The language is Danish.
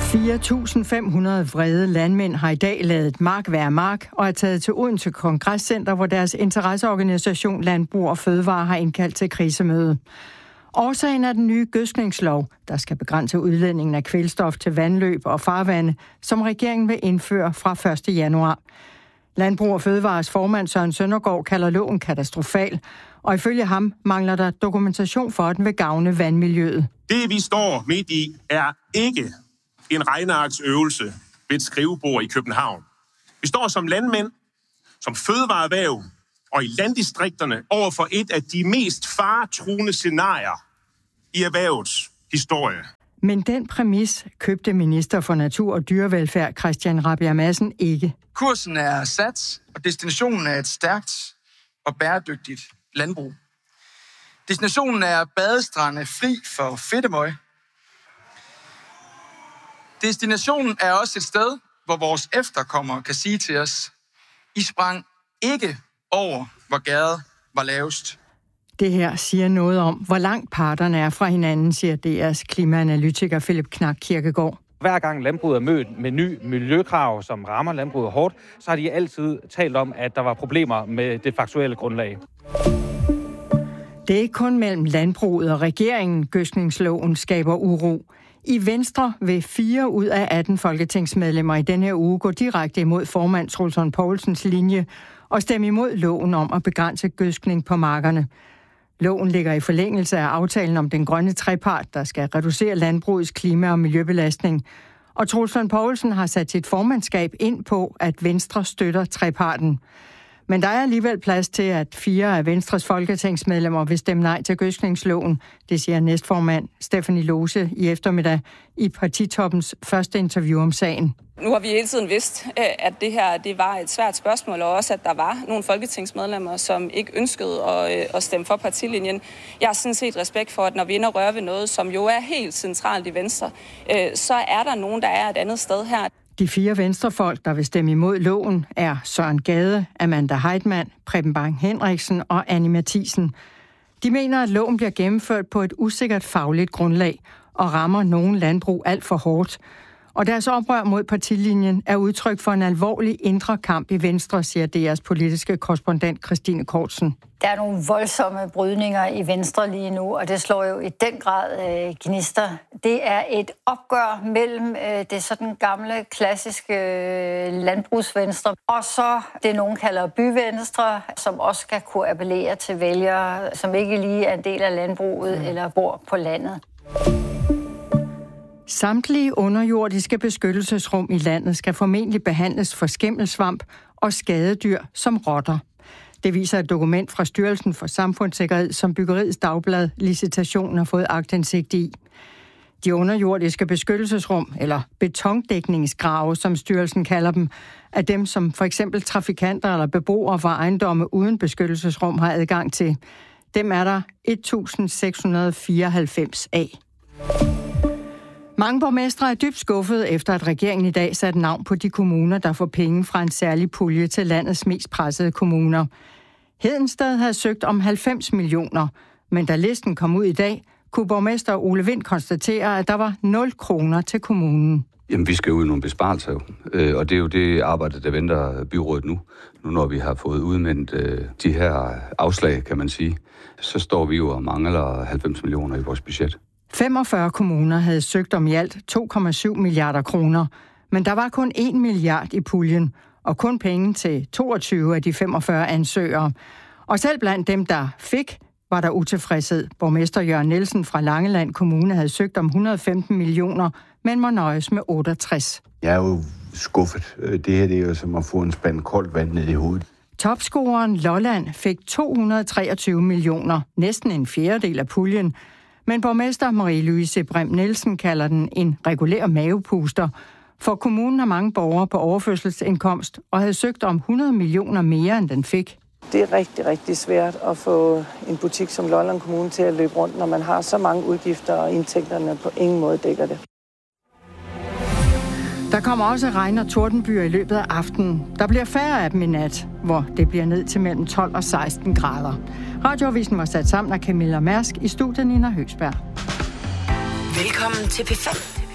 4.500 vrede landmænd har i dag ladet mark være mark og er taget til Odense Kongresscenter, hvor deres interesseorganisation Landbrug og Fødevare har indkaldt til krisemøde. Årsagen er den nye gødskningslov, der skal begrænse udledningen af kvælstof til vandløb og farvande, som regeringen vil indføre fra 1. januar. Landbrug og Fødevares formand Søren Søndergaard kalder loven katastrofal, og ifølge ham mangler der dokumentation for, at den vil gavne vandmiljøet. Det, vi står midt i, er ikke en regnearksøvelse ved et skrivebord i København. Vi står som landmænd, som fødevareerhverv og i landdistrikterne over for et af de mest faretruende scenarier i erhvervets historie. Men den præmis købte minister for natur og dyrevelfærd Christian Rabjerg Madsen ikke. Kursen er sat, og destinationen er et stærkt og bæredygtigt landbrug. Destinationen er badestrande fri for fedtemøg. Destinationen er også et sted, hvor vores efterkommere kan sige til os, I sprang ikke over, hvor gaden var lavest. Det her siger noget om, hvor langt parterne er fra hinanden, siger DR's klimaanalytiker Philip Knak Kirkegaard. Hver gang landbruget er mødt med ny miljøkrav, som rammer landbruget hårdt, så har de altid talt om, at der var problemer med det faktuelle grundlag. Det er ikke kun mellem landbruget og regeringen, gødskningsloven skaber uro. I Venstre vil 4 ud af 18 folketingsmedlemmer i denne uge gå direkte imod formand Troels Lund Poulsens linje og stemme imod loven om at begrænse gødskning på markerne. Loven ligger i forlængelse af aftalen om den grønne trepart, der skal reducere landbrugets klima- og miljøbelastning. Og Troels Lund Poulsen har sat sit formandskab ind på, at Venstre støtter treparten. Men der er alligevel plads til, at 4 af Venstres folketingsmedlemmer vil stemme nej til gødskningsloven. Det siger næstformand Stephanie Lose i eftermiddag i partitoppens første interview om sagen. Nu har vi hele tiden vidst, at det her det var et svært spørgsmål, og også at der var nogle folketingsmedlemmer, som ikke ønskede at stemme for partilinjen. Jeg har sådan set respekt for, at når vi ender og rører ved noget, som jo er helt centralt i Venstre, så er der nogen, der er et andet sted her. De 4 venstrefolk, der vil stemme imod loven, er Søren Gade, Amanda Heitmann, Preben Bang Henriksen og Annie Matthiesen. De mener, at loven bliver gennemført på et usikkert fagligt grundlag og rammer nogen landbrug alt for hårdt. Og deres oprør mod partilinjen er udtryk for en alvorlig indre kamp i Venstre, siger DR's politiske korrespondent Christine Kortsen. Der er nogle voldsomme brydninger i Venstre lige nu, og det slår jo i den grad gnister. Det er et opgør mellem det sådan gamle, klassiske landbrugsvenstre, og så det, nogen kalder byvenstre, som også skal kunne appellere til vælgere, som ikke lige er en del af landbruget eller bor på landet. Samtlige underjordiske beskyttelsesrum i landet skal formentlig behandles for skimmelsvamp og skadedyr som rotter. Det viser et dokument fra Styrelsen for Samfundssikkerhed, som Byggeriets Dagblad Licitation har fået aktindsigt i. De underjordiske beskyttelsesrum, eller betondækningsgrave, som styrelsen kalder dem, er dem, som for eksempel trafikanter eller beboere fra ejendomme uden beskyttelsesrum har adgang til. Dem er der 1694 af. Mange borgmestre er dybt skuffede efter, at regeringen i dag satte navn på de kommuner, der får penge fra en særlig pulje til landets mest pressede kommuner. Hedensted havde søgt om 90 millioner, men da listen kom ud i dag, kunne borgmester Ole Wind konstatere, at der var 0 kroner til kommunen. Jamen, vi skal ud i nogle besparelser, og det er jo det arbejde, der venter byrådet nu. Nu når vi har fået udmeldt de her afslag, kan man sige, så står vi jo og mangler 90 millioner i vores budget. 45 kommuner havde søgt om i alt 2,7 milliarder kroner, men der var kun 1 milliard i puljen, og kun penge til 22 af de 45 ansøgere. Og selv blandt dem, der fik, var der utilfredshed. Borgmester Jørgen Nielsen fra Langeland Kommune havde søgt om 115 millioner, men må nøjes med 68. Jeg er jo skuffet. Det her det er jo som at få en spand koldt vand ned i hovedet. Topscoreren Lolland fik 223 millioner, næsten en fjerdedel af puljen, men borgmester Marie-Louise Brem Nielsen kalder den en regulær mavepuster, for kommunen har mange borgere på overførselsindkomst og havde søgt om 100 millioner mere, end den fik. Det er rigtig, rigtig svært at få en butik som Lolland Kommune til at løbe rundt, når man har så mange udgifter, og indtægterne på ingen måde dækker det. Der kommer også regn- og tordenbyer i løbet af aftenen. Der bliver færre af dem i nat, hvor det bliver ned til mellem 12 og 16 grader. Radioavisen var sat sammen af Camilla Mærsk, i studiet Nina Høgsberg. Velkommen til P5.